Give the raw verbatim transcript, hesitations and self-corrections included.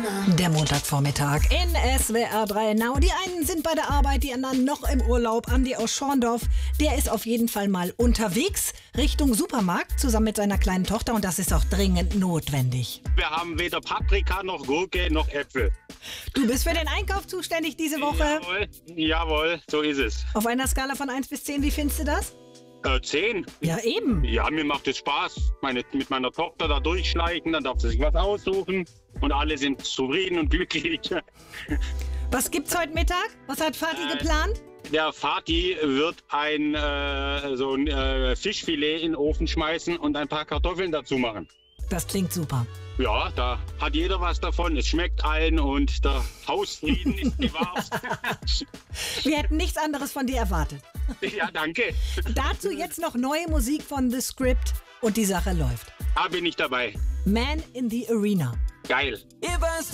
Der Montagvormittag in S W R drei Now. Die einen sind bei der Arbeit, die anderen noch im Urlaub. Andi aus Schorndorf, der ist auf jeden Fall mal unterwegs Richtung Supermarkt zusammen mit seiner kleinen Tochter und das ist auch dringend notwendig. Wir haben weder Paprika noch Gurke noch Äpfel. Du bist für den Einkauf zuständig diese Woche? Jawohl, jawohl, so ist es. Auf einer Skala von eins bis zehn, wie findest du das? Äh, zehn? Ja, eben. Ja, mir macht es Spaß. Meine, mit meiner Tochter da durchschleichen, dann darf sie sich was aussuchen und alle sind zufrieden und glücklich. Was gibt's heute Mittag? Was hat Vati Äh, geplant? Der Vati wird ein, äh, so ein äh, Fischfilet in den Ofen schmeißen und ein paar Kartoffeln dazu machen. Das klingt super. Ja, da hat jeder was davon. Es schmeckt allen und der Hausfrieden ist gewahrt. Wir hätten nichts anderes von dir erwartet. Ja, danke. Dazu jetzt noch neue Musik von The Script und die Sache läuft. Da bin ich dabei. Man in the Arena. Geil.